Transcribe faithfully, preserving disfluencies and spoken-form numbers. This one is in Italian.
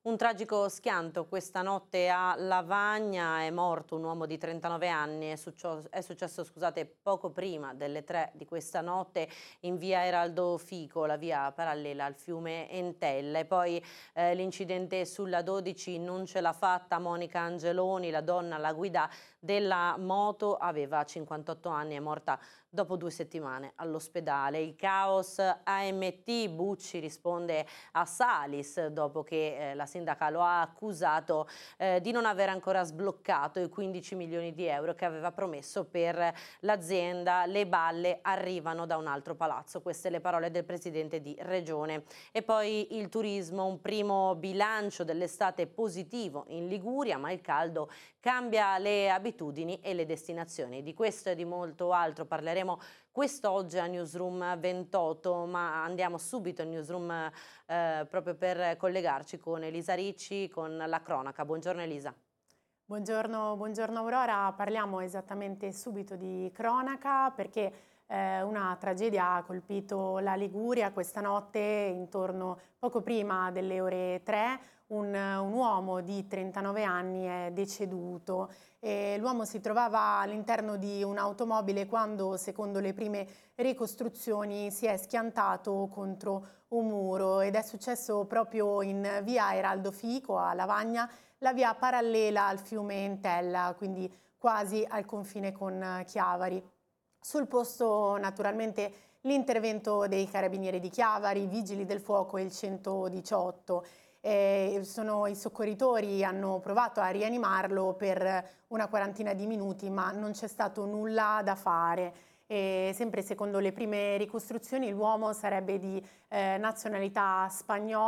Un tragico schianto questa notte a Lavagna, è morto un uomo di trentanove anni, è, successo, è successo scusate, poco prima delle tre di questa notte in via Eraldo Fico, la via parallela al fiume Entella. E poi eh, l'incidente sulla dodici non ce l'ha fatta Monica Angeloni, la donna alla guida della moto, aveva cinquantotto anni, è morta dopo due settimane all'ospedale. Il caos A M T, Bucci risponde a Salis dopo che eh, la sindaca lo ha accusato eh, di non aver ancora sbloccato i quindici milioni di euro che aveva promesso per l'azienda. Le balle arrivano da un altro palazzo, queste le parole del presidente di regione. E poi il turismo, un primo bilancio dell'estate positivo in Liguria, ma il caldo cambia le abitudini e le destinazioni. Di questo e di molto altro parleremo quest'oggi a Newsroom ventotto, ma andiamo subito in Newsroom eh, proprio per collegarci con Elisa Ricci, con la cronaca. Buongiorno Elisa. Buongiorno, buongiorno Aurora, parliamo esattamente subito di cronaca perché eh, una tragedia ha colpito la Liguria questa notte intorno poco prima delle ore tre. Un, un uomo di trentanove anni è deceduto. L'uomo si trovava all'interno di un'automobile quando, secondo le prime ricostruzioni, si è schiantato contro un muro ed è successo proprio in via Eraldo Fico a Lavagna, la via parallela al fiume Entella, quindi quasi al confine con Chiavari. Sul posto naturalmente l'intervento dei carabinieri di Chiavari, i vigili del fuoco e il centodiciotto. Eh, sono, I soccorritori hanno provato a rianimarlo per una quarantina di minuti, ma non c'è stato nulla da fare. E sempre secondo le prime ricostruzioni l'uomo sarebbe di eh, nazionalità spagnola.